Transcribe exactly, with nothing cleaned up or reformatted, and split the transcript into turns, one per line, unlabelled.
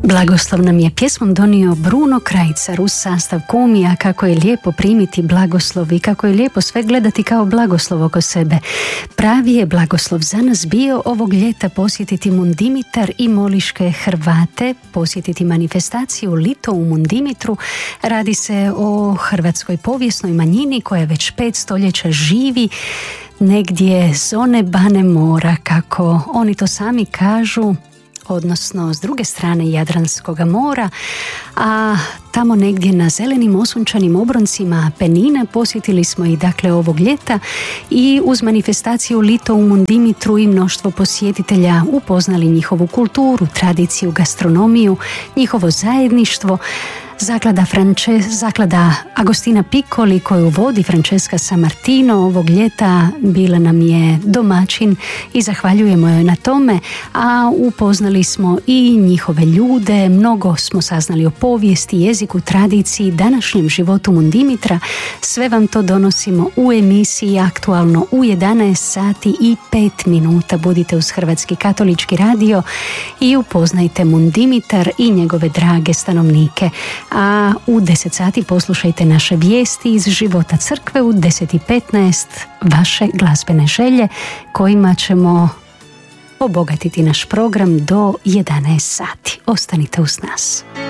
Blagoslov nam je pjesmom donio Bruno Krajcar uz sastav Kumija. Kako je lijepo primiti blagoslov i kako je lijepo sve gledati kao blagoslov oko sebe. Pravi je blagoslov za nas bio ovog ljeta posjetiti Mundimitar i Moliške Hrvate, posjetiti manifestaciju Lito u Mundimitru. Radi se o hrvatskoj povijesnoj manjini koja već pet stoljeća živi negdje s one bane mora, kako oni to sami kažu, odnosno s druge strane Jadranskoga mora, a tamo negdje na zelenim osunčanim obroncima Penina posjetili smo i dakle ovog ljeta i uz manifestaciju Lito u Mundimitru i mnoštvo posjetitelja upoznali njihovu kulturu, tradiciju, gastronomiju, njihovo zajedništvo. Zaklada, France, zaklada Agostina Piccoli koju vodi Francesca Sammartino ovog ljeta bila nam je domaćin i zahvaljujemo joj na tome, a upoznali smo i njihove ljude, mnogo smo saznali o povijesti, jeziku, tradiciji, današnjem životu Mundimitra. Sve vam to donosimo u emisiji Aktualno u jedanaest sati i pet minuta. Budite uz Hrvatski katolički radio i upoznajte Mundimitar i njegove drage stanovnike. A u deset sati poslušajte naše vijesti iz života crkve, u deset i petnaest vaše glazbene želje kojima ćemo obogatiti naš program do jedanaest sati. Ostanite uz nas.